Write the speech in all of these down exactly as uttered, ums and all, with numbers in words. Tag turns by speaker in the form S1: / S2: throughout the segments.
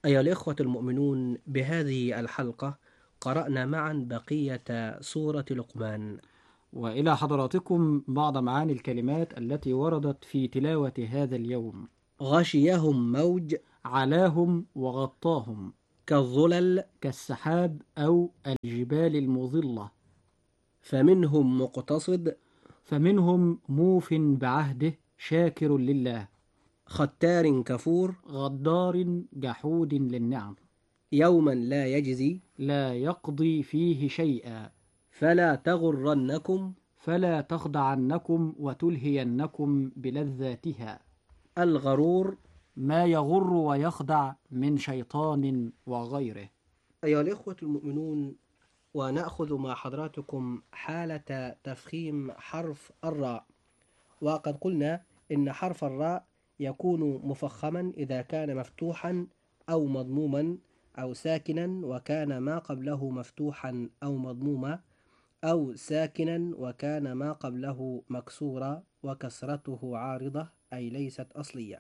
S1: أيها الإخوة المؤمنون، بهذه الحلقة قرأنا معا بقية سورة لقمان.
S2: وإلى حضراتكم بعض معاني الكلمات التي وردت في تلاوة هذا اليوم.
S1: غشيهم موج
S2: علاهم وغطاهم،
S1: كالظلل
S2: كالسحاب أو الجبال المظلة.
S1: فمنهم مقتصد
S2: فمنهم موف بعهده شاكر لله،
S1: ختار كفور
S2: غدار جحود للنعم،
S1: يوما لا يجزي
S2: لا يقضي فيه شيئا،
S1: فلا تغرنكم
S2: فلا تخدعنكم وتلهينكم بلذاتها.
S1: الغرور.
S2: ما يغر ويخدع من شيطان وغيره.
S1: أيها الإخوة المؤمنون، ونأخذ مع حضراتكم حالة تفخيم حرف الراء. وقد قلنا إن حرف الراء يكون مفخما إذا كان مفتوحا أو مضموما، أو ساكنا وكان ما قبله مفتوحا أو مضموما، أو ساكنا وكان ما قبله مكسورا وكسرته عارضة أي ليست أصلية.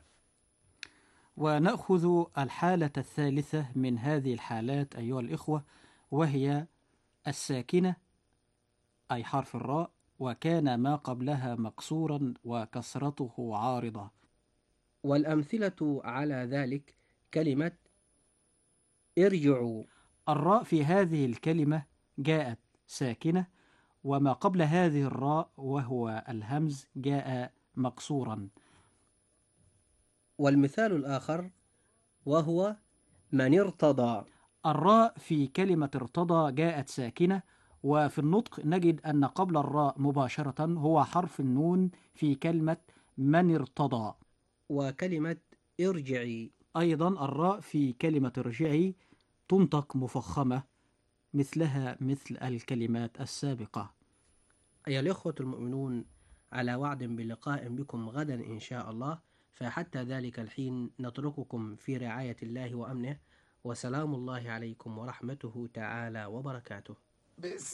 S2: ونأخذ الحالة الثالثة من هذه الحالات أيها الإخوة، وهي الساكنة أي حرف الراء وكان ما قبلها مكسورا وكسرته عارضة.
S1: والأمثلة على ذلك كلمة ارجعوا.
S2: الراء في هذه الكلمة جاءت ساكنة، وما قبل هذه الراء وهو الهمز جاء مكسورا.
S1: والمثال الآخر وهو من ارتضى.
S2: الراء في كلمة ارتضى جاءت ساكنة، وفي النطق نجد أن قبل الراء مباشرة هو حرف النون في كلمة من ارتضى.
S1: وكلمة ارجعي
S2: أيضا الراء في كلمة ارجعي تنطق مفخمة مثلها مثل الكلمات السابقة.
S1: أيها الإخوة المؤمنون، على وعد بلقاء بكم غدا إن شاء الله، فحتى ذلك الحين نترككم في رعاية الله وأمنه، وسلام الله عليكم ورحمته تعالى وبركاته.